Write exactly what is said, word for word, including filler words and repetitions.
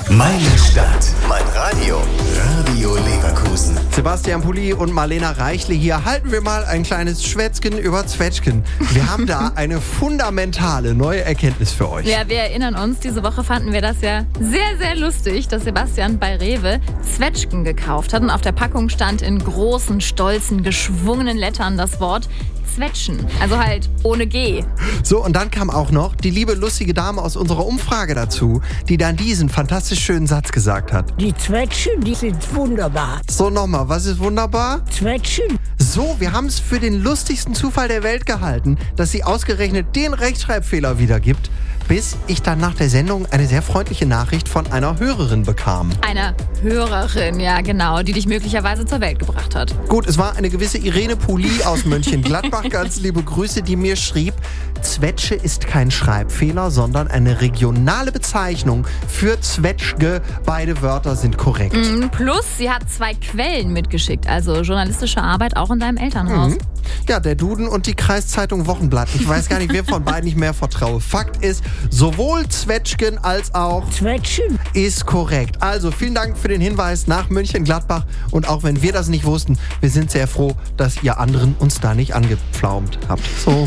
Meine Stadt, mein Radio, Radio Leverkusen. Sebastian Pulli und Marlena Reichle hier. Halten wir mal ein kleines Schwätzchen über Zwetschgen. Wir haben da eine fundamentale neue Erkenntnis für euch. Ja, wir erinnern uns, diese Woche fanden wir das ja sehr, sehr lustig, dass Sebastian bei Rewe Zwetschgen gekauft hat. Und auf der Packung stand in großen, stolzen, geschwungenen Lettern das Wort Zwetschen. Also halt ohne G. So, und dann kam auch noch die liebe, lustige Dame aus unserer Umfrage dazu, die dann diesen fantastisch schönen Satz gesagt hat. Die Zwetschgen, die sind wunderbar. So, nochmal, was ist wunderbar? Zwetschgen. So, wir haben es für den lustigsten Zufall der Welt gehalten, dass sie ausgerechnet den Rechtschreibfehler wiedergibt, bis ich dann nach der Sendung eine sehr freundliche Nachricht von einer Hörerin bekam. Einer Hörerin, ja genau, die dich möglicherweise zur Welt gebracht hat. Gut, es war eine gewisse Irene Pulli aus Mönchengladbach, ganz liebe Grüße, die mir schrieb, Zwetsche ist kein Schreibfehler, sondern eine regionale Bezeichnung für Zwetschge. Beide Wörter sind korrekt. Mm, plus, sie hat zwei Quellen mitgeschickt, also journalistische Arbeit auch in deinem Elternhaus. Mhm. Ja, der Duden und die Kreiszeitung Wochenblatt. Ich weiß gar nicht, wer von beiden ich mehr vertraue. Fakt ist, sowohl Zwetschgen als auch Zwetschgen ist korrekt. Also vielen Dank für den Hinweis nach Mönchengladbach. Und auch wenn wir das nicht wussten, wir sind sehr froh, dass ihr anderen uns da nicht angepflaumt habt. So.